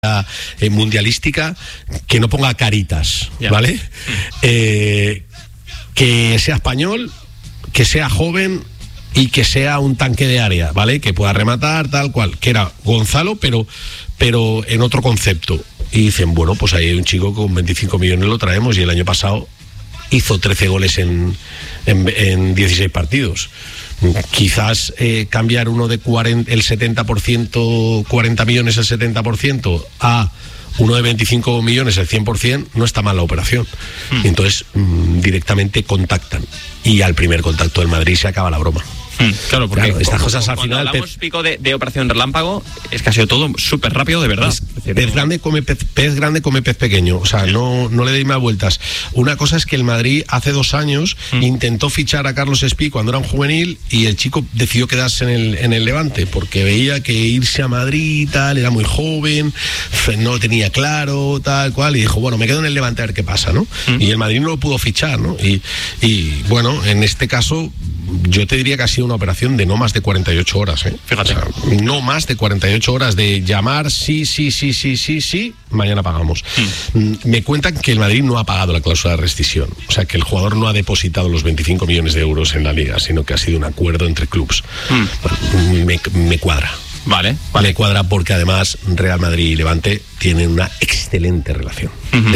mundialística, que no ponga caritas, ¿vale? Que sea español, que sea joven y que sea un tanque de área, ¿vale? Que pueda rematar, tal cual, que era Gonzalo, pero en otro concepto. Y dicen, bueno, pues ahí hay un chico con 25 millones, lo traemos, y el año pasado hizo 13 goles en 16 partidos. Quizás cambiar uno de 40, el 70%, 40 millones el 70%, a uno de 25 millones el 100%, no está mal la operación. Entonces directamente contactan, y al primer contacto del Madrid se acaba la broma. Claro, porque estas cosas al final... Cuando hablamos, Pico, de operación relámpago, es que ha sido todo súper rápido, de verdad. Pez grande come pez pequeño, o sea, no le deis más vueltas. Una cosa es que el Madrid hace 2 años intentó fichar a Carlos Espí cuando era un juvenil, y el chico decidió quedarse en el Levante, porque veía que irse a Madrid y tal, era muy joven, no lo tenía claro, tal cual, y dijo, bueno, me quedo en el Levante a ver qué pasa, ¿no? Y el Madrid no lo pudo fichar, ¿no? Y bueno, en este caso yo te diría que ha sido una operación de no más de 48 horas, ¿eh? Fíjate. O sea, no más de 48 horas de llamar, sí, mañana pagamos. Me cuentan que el Madrid no ha pagado la cláusula de rescisión, o sea, que el jugador no ha depositado los 25 millones de euros en la liga, sino que ha sido un acuerdo entre clubs. Me cuadra. Vale. Me cuadra porque además Real Madrid y Levante tienen una excelente relación,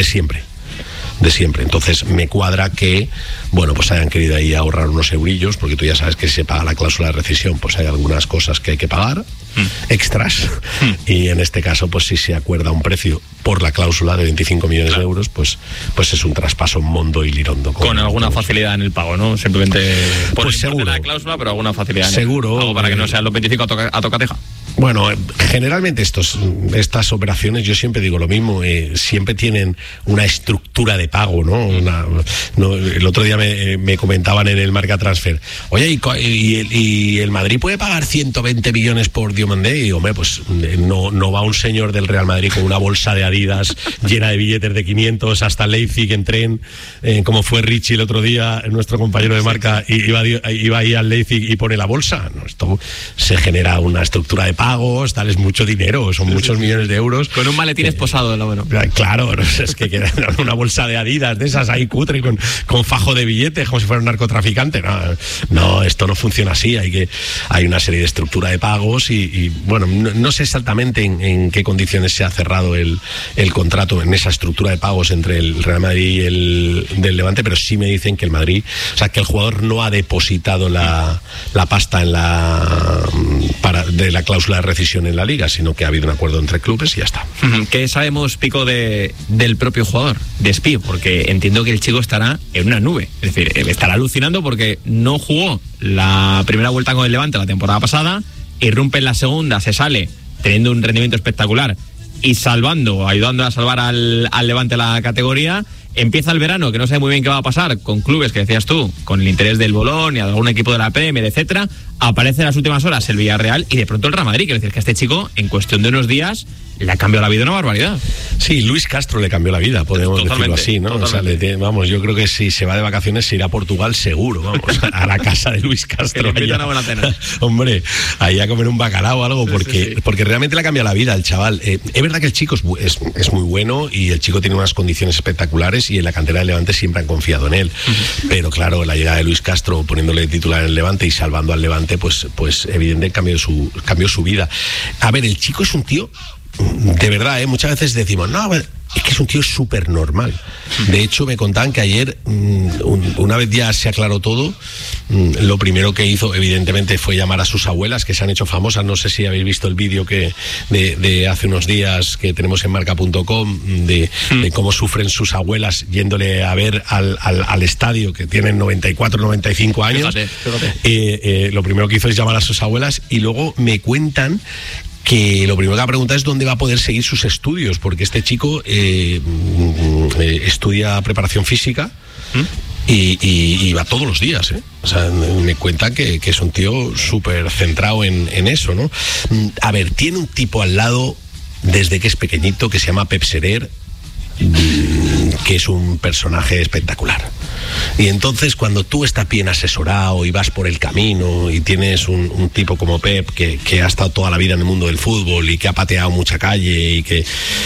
de siempre. Entonces me cuadra que, bueno, pues hayan querido ahí ahorrar unos eurillos, porque tú ya sabes que si se paga la cláusula de rescisión, pues hay algunas cosas que hay que pagar, extras, y en este caso, pues si se acuerda un precio por la cláusula de 25 millones de euros, pues es un traspaso mondo y lirondo. Con alguna facilidad en el pago, ¿no? Simplemente por pues seguro. La cláusula, pero alguna facilidad. Seguro. Algo para que no sean los 25 a tocateja. Bueno, generalmente estas operaciones, yo siempre digo lo mismo, siempre tienen una estructura de pago, ¿no? El otro día me comentaban en el Marca Transfer, oye, ¿y el Madrid puede pagar 120 millones por Diomandé? Y hombre, pues no va un señor del Real Madrid con una bolsa de Adidas llena de billetes de 500 hasta Leipzig en tren, como fue Richie el otro día, nuestro compañero de Marca, y iba ahí al Leipzig y pone la bolsa. No, esto se genera una estructura de pagos, tal, es mucho dinero, son muchos millones de euros. Con un maletín esposado de lo bueno. Claro, es que queda una bolsa de Adidas de esas ahí cutre, con fajo de billetes, como si fuera un narcotraficante. No, esto no funciona así. Hay una serie de estructura de pagos y bueno, no sé exactamente en qué condiciones se ha cerrado el contrato en esa estructura de pagos entre el Real Madrid y el del Levante, pero sí me dicen que el Madrid, o sea, que el jugador no ha depositado la pasta de la cláusula de rescisión en la liga, sino que ha habido un acuerdo entre clubes y ya está. ¿Qué sabemos, Pico, del propio jugador, de Espí? Porque entiendo que el chico estará en una nube, es decir, estará alucinando porque no jugó la primera vuelta con el Levante la temporada pasada, irrumpe en la segunda, se sale teniendo un rendimiento espectacular y ayudando a salvar al Levante la categoría. Empieza el verano, que no sabe muy bien qué va a pasar, con clubes que decías tú, con el interés del Bolón y algún equipo de la Premier, etcétera. Aparece en las últimas horas el Villarreal y de pronto el Real Madrid. Quiero decir que a este chico, en cuestión de unos días, le ha cambiado la vida una barbaridad. Sí, Luis Castro le cambió la vida, podemos decirlo así, ¿no? O sea, vamos, yo creo que si se va de vacaciones se irá a Portugal seguro, vamos, a la casa de Luis Castro. Que le invita una buena cena. Hombre, ahí a comer un bacalao o algo, porque realmente le ha cambiado la vida al chaval. Es verdad que el chico es muy bueno y el chico tiene unas condiciones espectaculares y en la cantera del Levante siempre han confiado en él. Pero claro, la llegada de Luis Castro poniéndole titular en el Levante y salvando al Levante, pues evidentemente cambió su vida. A ver, el chico es un tío, de verdad, muchas veces decimos, no, es que es un tío súper normal. De hecho, me contaban que ayer, una vez ya se aclaró todo, lo primero que hizo, evidentemente, fue llamar a sus abuelas, que se han hecho famosas. No sé si habéis visto el vídeo de hace unos días que tenemos en marca.com de cómo sufren sus abuelas yéndole a ver al estadio, que tienen 94, 95 años. Fíjate. Lo primero que hizo es llamar a sus abuelas y luego me cuentan que lo primero que va a preguntar es dónde va a poder seguir sus estudios, porque este chico estudia preparación física y va todos los días, ¿eh? O sea, me cuentan que es un tío súper centrado en eso, ¿no? A ver, tiene un tipo al lado desde que es pequeñito que se llama Pep Serer, que es un personaje espectacular. Y entonces cuando tú estás bien asesorado y vas por el camino y tienes un tipo como Pep que ha estado toda la vida en el mundo del fútbol y que ha pateado mucha calle y que